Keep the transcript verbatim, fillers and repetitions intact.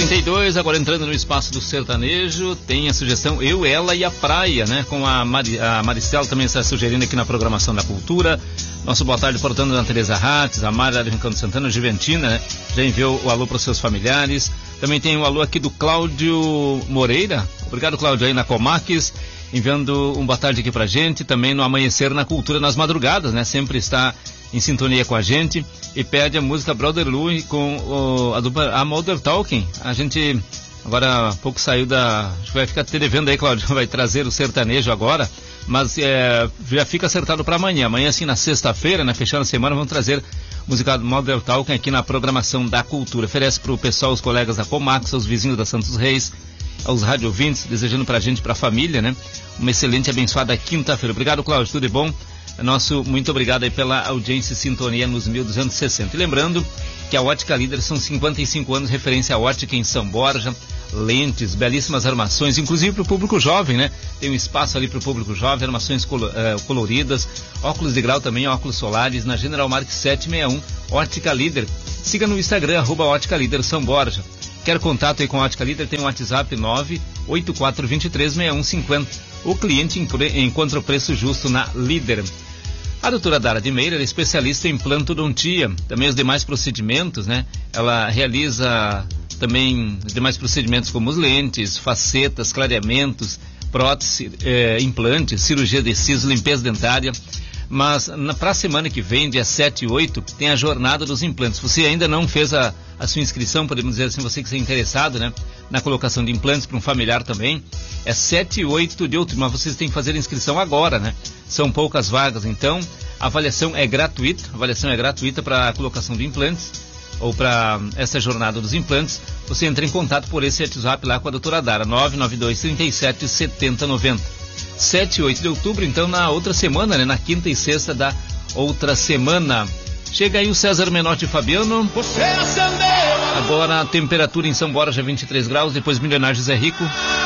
trinta e dois, agora entrando no espaço do sertanejo, tem a sugestão Eu, Ela e a Praia, né? Com a, Mari, a Maristela também está sugerindo aqui na programação da Cultura. Nosso boa tarde, portanto, da Tereza Rates, a Mara de Rincão de Santana, Juventina, né? Já enviou o alô para os seus familiares. Também tem o alô aqui do Cláudio Moreira. Obrigado, Cláudio, aí na Comaques, enviando um boa tarde aqui pra gente. Também no Amanhecer na Cultura nas madrugadas, né? Sempre está em sintonia com a gente. E pede a música Brother Louie com o, a dupla a Mother Talking. A gente agora há pouco saiu da... Acho que vai ficar te devendo aí, Cláudio, vai trazer o sertanejo agora. Mas é, já fica acertado para amanhã. Amanhã, assim, na sexta-feira, né, fechando a semana, vamos trazer música Mother Talking aqui na programação da Cultura. Oferece para o pessoal, os colegas da Comax, aos vizinhos da Santos Reis, aos rádio ouvintes, desejando para a gente, para a família, né? Uma excelente e abençoada quinta-feira. Obrigado, Cláudio, tudo de bom? Nosso muito obrigado aí pela audiência e sintonia nos mil duzentos e sessenta. E lembrando que a Ótica Líder são cinquenta e cinco anos, referência à ótica em São Borja, lentes, belíssimas armações, inclusive para o público jovem, né? Tem um espaço ali para o público jovem, armações colo, uh, coloridas, óculos de grau também, óculos solares, na General Marques setecentos e sessenta e um, Ótica Líder. Siga no Instagram, arroba Ótica Líder São Borja. Quer contato aí com a Ótica Líder? Tem o WhatsApp nove oito quatro dois três seis um cinco zero. O cliente encontra o preço justo na Líder. A doutora Dara de Meira é especialista em plantodontia, também os demais procedimentos, né? Ela realiza também os demais procedimentos como os lentes, facetas, clareamentos, prótese, eh, implantes, cirurgia de siso, limpeza dentária. Mas para a semana que vem, dia sete e oito, tem a jornada dos implantes. Você ainda não fez a, a sua inscrição, podemos dizer assim, você que está interessado, né, na colocação de implantes para um familiar também, é sete e oito de outubro, mas vocês têm que fazer a inscrição agora, né? São poucas vagas, então a avaliação é gratuita, a avaliação é gratuita para a colocação de implantes, ou para essa jornada dos implantes. Você entra em contato por esse WhatsApp lá com a doutora Dara, nove nove dois, trinta e sete, setenta, noventa. sete e oito de outubro, então na outra semana, né? Na quinta e sexta da outra semana. Chega aí o César Menotti e Fabiano. Agora a temperatura em São Borja vinte e três graus, depois Milionário José Rico.